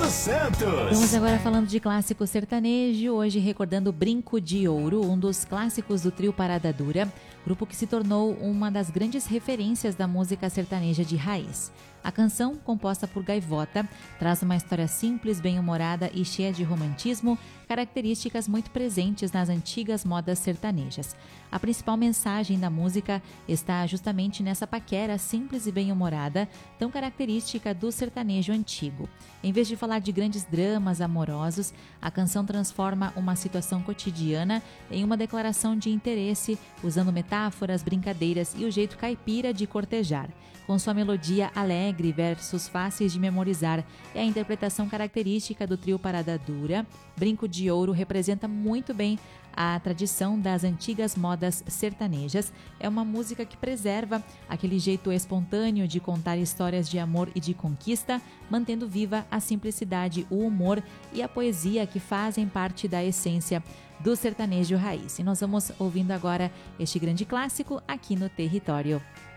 Santos. Estamos agora falando de clássico sertanejo, hoje recordando Brinco de Ouro, um dos clássicos do trio Parada Dura, grupo que se tornou uma das grandes referências da música sertaneja de raiz. A canção, composta por Gaivota, traz uma história simples, bem-humorada e cheia de romantismo, características muito presentes nas antigas modas sertanejas. A principal mensagem da música está justamente nessa paquera simples e bem-humorada, tão característica do sertanejo antigo. Em vez de falar de grandes dramas amorosos, a canção transforma uma situação cotidiana em uma declaração de interesse, usando metáforas, brincadeiras e o jeito caipira de cortejar. Com sua melodia alegre, versos fáceis de memorizar e a interpretação característica do trio Parada Dura, Brinco de Ouro representa muito bem a tradição das antigas modas sertanejas. É uma música que preserva aquele jeito espontâneo de contar histórias de amor e de conquista, mantendo viva a simplicidade, o humor e a poesia que fazem parte da essência do sertanejo raiz. E nós vamos ouvindo agora este grande clássico aqui no Território.